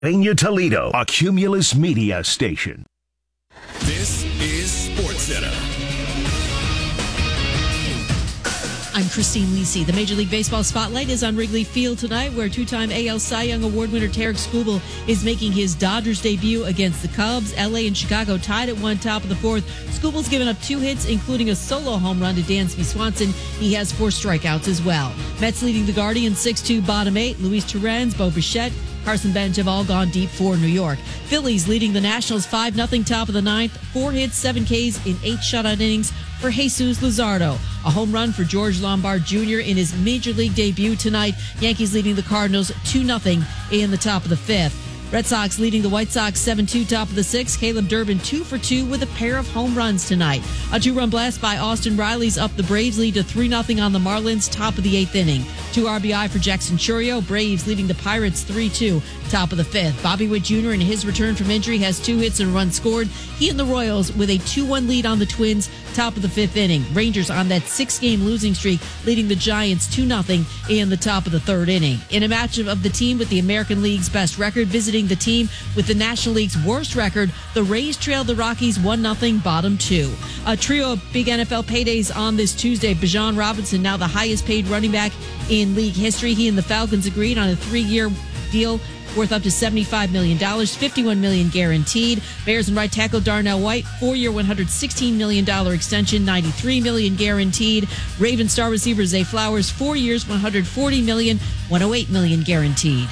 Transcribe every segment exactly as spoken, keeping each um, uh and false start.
Peña Toledo, a Cumulus Media station. This is SportsCenter. I'm Christine Lisi. The Major League Baseball spotlight is on Wrigley Field tonight, where two-time A L Cy Young Award winner Tarek Skubal is making his Dodgers debut against the Cubs. L A and Chicago tied at one top of the fourth. Skubal's given up two hits, including a solo home run to Dansby Swanson. He has four strikeouts as well. Mets leading the Guardians six two, bottom eight. Luis Torrens, Bo Bichette, Carson Bench have all gone deep for New York. Phillies leading the Nationals five nothing top of the ninth. Four hits, seven Ks in eight shutout innings for Jesus Luzardo. A home run for George Lombard Junior in his Major League debut tonight. Yankees leading the Cardinals two nothing in the top of the fifth. Red Sox leading the White Sox seven two top of the sixth. Caleb Durbin two for two with a pair of home runs tonight. A two-run blast by Austin Riley's up the Braves lead to three nothing on the Marlins top of the eighth inning. Two R B I for Jackson Chourio. Braves leading the Pirates three two top of the fifth. Bobby Witt Junior in his return from injury has two hits and a run scored. He and the Royals with a two one lead on the Twins top of the fifth inning. Rangers on that six-game losing streak leading the Giants two nothing in the top of the third inning. In a matchup of the team with the American League's best record visiting the team with the National League's worst record, the Rays trailed the Rockies one nothing bottom two. A trio of big N F L paydays on this Tuesday. Bijan Robinson, now the highest paid running back in league history. He and the Falcons agreed on a three-year deal worth up to seventy-five million dollars, fifty-one million dollars guaranteed. Bears and right tackle Darnell White, four-year, one hundred sixteen million dollars extension, ninety-three million dollars guaranteed. Ravens star receiver Zay Flowers, four years, one hundred forty million dollars, one hundred eight million dollars guaranteed.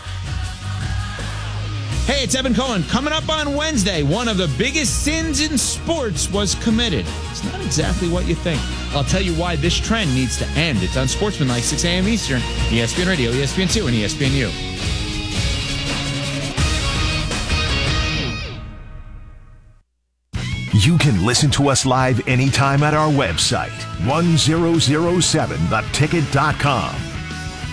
Hey, it's Evan Cohen. Coming up on Wednesday, one of the biggest sins in sports was committed. It's not exactly what you think. I'll tell you why this trend needs to end. It's on Sportsmanlike, six a.m. Eastern, E S P N Radio, E S P N two, and E S P N U. You can listen to us live anytime at our website, one thousand seven the ticket dot com.